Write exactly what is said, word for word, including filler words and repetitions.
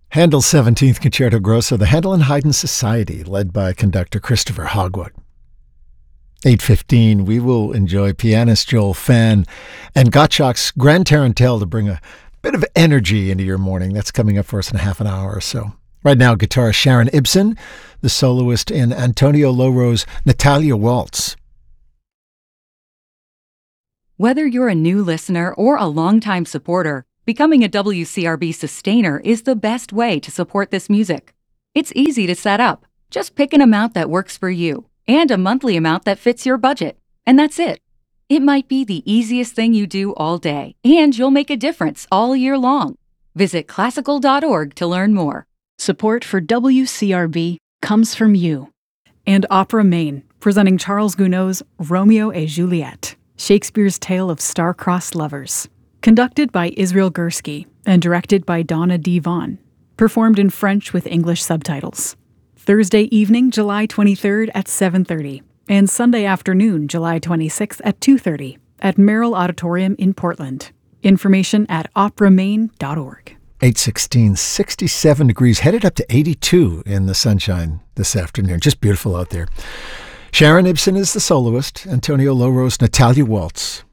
Handel's seventeenth Concerto Grosso, the Handel and Haydn Society, led by conductor Christopher Hogwood. eight fifteen, we will enjoy pianist Joel Phan and Gottschalk's Grand Tarantelle to bring a bit of energy into your morning. That's coming up for us in a half an hour or so. Right now, guitarist Sharon Ibsen, the soloist in Antonio Loro's Natalia Waltz. Whether you're a new listener or a longtime supporter, becoming a W C R B sustainer is the best way to support this music. It's easy to set up. Just pick an amount that works for you and a monthly amount that fits your budget. And that's it. It might be the easiest thing you do all day, and you'll make a difference all year long. Visit classical dot org to learn more. Support for W C R B comes from you. And Opera Maine, presenting Charles Gounod's Romeo et Juliet, Shakespeare's tale of star-crossed lovers. Conducted by Israel Gursky and directed by Donna D. Vaughn. Performed in French with English subtitles. Thursday evening, July twenty-third at seven thirty, and Sunday afternoon, July twenty-sixth at two thirty at Merrill Auditorium in Portland. Information at opera maine dot org. eight sixteen, sixty-seven degrees, headed up to eighty-two in the sunshine this afternoon. Just beautiful out there. Sharon Ibsen is the soloist, Antonio Loro's Natalia Waltz.